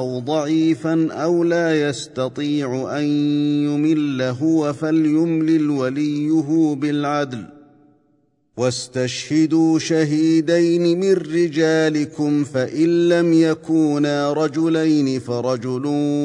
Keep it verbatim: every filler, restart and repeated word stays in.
أو ضعيفا أو لا يستطيع أن يمل هو فليملل وليه بالعدل واستشهدوا شهيدين من رجالكم فإن لم يكونا رجلين فرجل